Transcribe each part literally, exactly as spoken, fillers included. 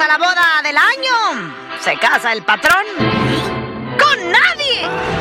a la boda del año. Se casa el patrón con nadie.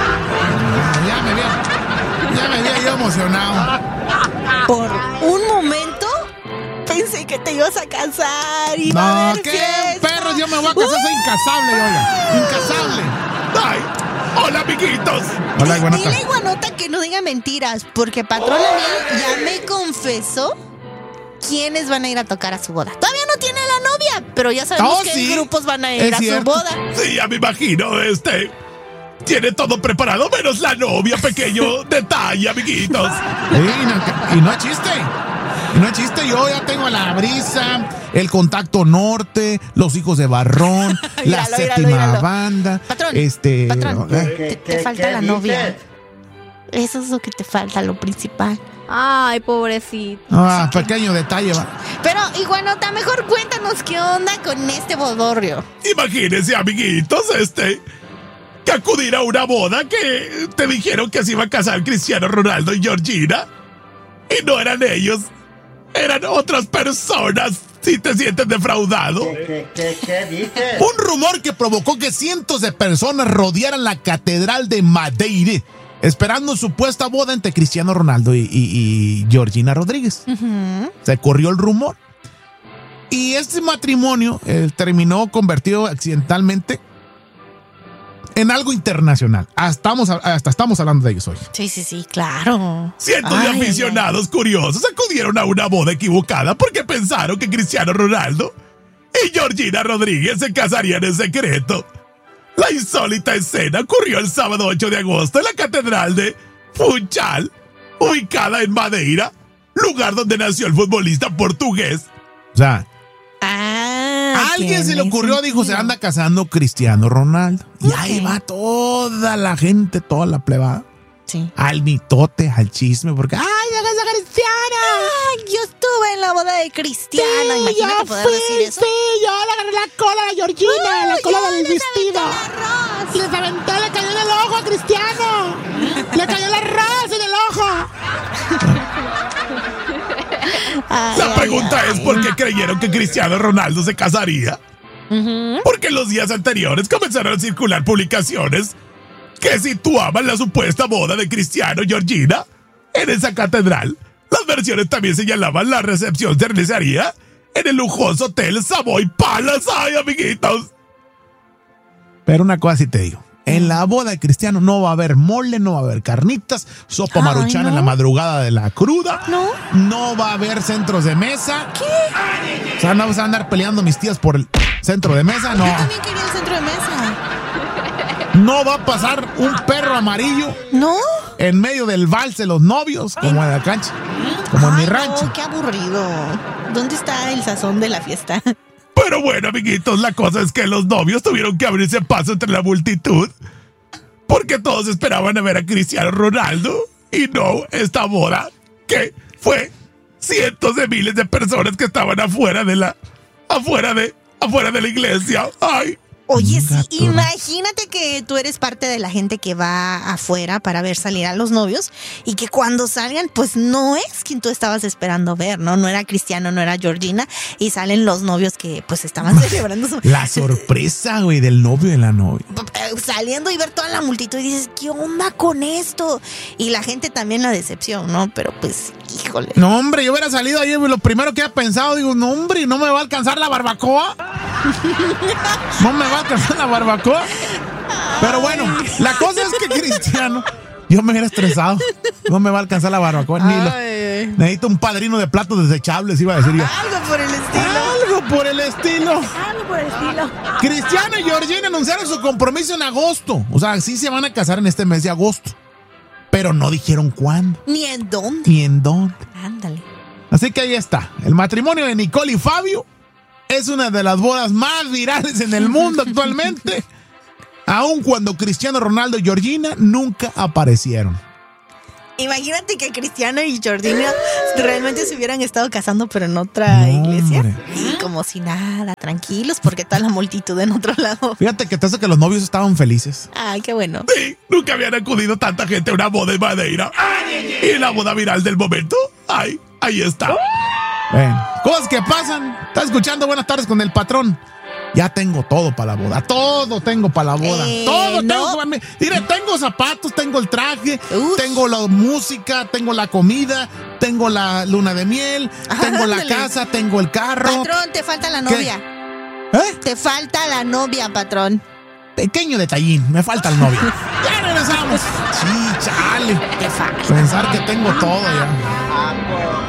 Ya me había, ya me había yo emocionado. Por un momento pensé que te ibas a casar y iba a haber ¿qué fiesta. perros? Yo me voy a casar, soy incasable, oiga. Incasable. ¡Ay! ¡Hola, amiguitos! Hola, Iguanota. Dile a Iguanota que no diga mentiras, porque Patrón Anel ya me confesó quiénes van a ir a tocar a su boda. Todavía no tiene la novia, pero ya sabemos Oh, qué sí. grupos van a ir Es a cierto. su boda. Sí, ya me imagino, este... Tiene todo preparado, menos la novia, pequeño detalle, amiguitos. Sí, y, no, y no es chiste. Y no es chiste, yo ya tengo la brisa, el contacto norte, los hijos de Barrón, la Míralo, séptima míralo, míralo. banda. Patrón, este, patrón, ¿eh? te, te falta la novia. Eso es lo que te falta, lo principal. Ay, pobrecito. Ah, pequeño detalle, va. Pero, Iguanota, mejor cuéntanos qué onda con este bodorrio. Imagínense, amiguitos, este... que acudir a una boda que te dijeron que se iba a casar Cristiano Ronaldo y Georgina. Y no eran ellos. Eran otras personas. Si te sientes defraudado. ¿Qué, qué, qué dices? Un rumor que provocó que cientos de personas rodearan la Catedral de Madeira, esperando supuesta boda entre Cristiano Ronaldo y, y, y Georgina Rodríguez. Uh-huh. Se corrió el rumor. Y este matrimonio eh, terminó convertido accidentalmente en algo internacional. Hasta estamos, hasta estamos hablando de ellos hoy. Sí, sí, sí, claro. Cientos Ay, de ay, aficionados curiosos acudieron a una boda equivocada porque pensaron que Cristiano Ronaldo y Georgina Rodríguez se casarían en secreto. La insólita escena ocurrió el sábado ocho de agosto en la Catedral de Funchal, ubicada en Madeira, lugar donde nació el futbolista portugués. O sea, Ah, a alguien se le tiene ocurrió, dijo, se sentido. anda casando Cristiano Ronaldo. Y ahí Ok. va toda la gente, toda la plebada, Sí. al mitote, al chisme, porque ¡ay, se casa Cristiano! Ay, yo estuve en la boda de Cristiano. Imagínate poder decir eso. Sí, yo le agarré la cola a Georgina, Ay, la cola yo del les vestido. aventé el arroz. Les aventó, le cayó en el ojo a Cristiano. Le cayó el arroz en el ojo. Ay, La ay, pregunta ay. es por qué creyeron que Cristiano Ronaldo se casaría. Ujú. Porque los días anteriores comenzaron a circular publicaciones que situaban la supuesta boda de Cristiano y Georgina en esa catedral. Las versiones también señalaban la recepción se realizaría en el lujoso hotel Savoy Palace. ¡Ay, amiguitos! Pero una cosa sí te digo. En la boda de Cristiano no va a haber mole, no va a haber carnitas, sopa Ay, maruchan ¿no? en la madrugada de la cruda. ¿No? No va a haber centros de mesa. ¿Qué? O sea, no vas a andar peleando mis tías por el centro de mesa, no. Yo también quería el centro de mesa. No va a pasar un perro amarillo ¿No? en medio del vals de los novios, como en la cancha, como en mi Ay, rancho. no, qué aburrido. ¿Dónde está el sazón de la fiesta? Pero bueno, amiguitos, la cosa es que los novios tuvieron que abrirse paso entre la multitud porque todos esperaban a ver a Cristiano Ronaldo y no esta boda que fue cientos de miles de personas que estaban afuera de la afuera de afuera de la iglesia. Ay, Oye, sí, Gato. imagínate que tú eres parte de la gente que va afuera para ver salir a los novios y que cuando salgan, pues no es quien tú estabas esperando ver, ¿no? No era Cristiano, no era Georgina y salen los novios que pues estaban celebrando su... La sorpresa, güey, del novio y de la novia. Saliendo y ver toda la multitud y dices, ¿qué onda con esto? Y la gente también la decepción, ¿no? Pero pues, híjole. No, hombre, yo hubiera salido ahí, lo primero que he pensado, digo, no, hombre, ¿no me va a alcanzar la barbacoa? ¿No me va a alcanzar la barbacoa? Pero bueno, la cosa es que Cristiano, yo me hubiera estresado, no me va a alcanzar la barbacoa. Ni lo- Ay, necesito un padrino de platos desechables, iba a decir yo. algo por el estilo. Algo por el estilo. Algo por el estilo. Cristiano y Georgina anunciaron su compromiso en agosto. O sea, sí se van a casar en este mes de agosto. Pero no dijeron cuándo, Ni en dónde. ni en dónde. Ándale. Así que ahí está. El matrimonio de Nicole y Fabio es una de las bodas más virales en el mundo actualmente. Aun cuando Cristiano Ronaldo y Georgina nunca aparecieron. Imagínate que Cristiano y Georgina realmente se hubieran estado casando, pero en otra No, iglesia. hombre. Y como si nada, tranquilos, porque está la multitud en otro lado. Fíjate que te hace que los novios estaban felices. Ay, qué bueno. sí, nunca habían acudido tanta gente a una boda en Madeira. Y la boda viral del momento, ay, ahí está. Bueno, cosas que pasan. Está escuchando Buenas Tardes con el Patrón. Ya tengo todo para la boda. Todo tengo para la boda. Eh, todo no. tengo para mí. Mire, tengo zapatos, tengo el traje, Uf. tengo la música, tengo la comida, tengo la luna de miel, tengo la Ándale. casa, tengo el carro. Patrón, te falta la ¿Qué? novia. ¿Eh? Te falta la novia, patrón. Pequeño detallín, me falta el novio. Ya regresamos. Sí, chale. Te falta. Pensar que tengo todo ya.